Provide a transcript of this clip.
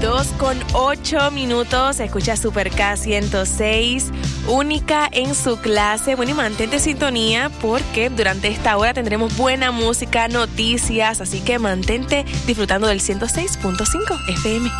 2:08. Escucha Super K 106, única en su clase. Bueno, y mantente en sintonía porque durante esta hora tendremos buena música, noticias, así que mantente disfrutando del 106.5 FM.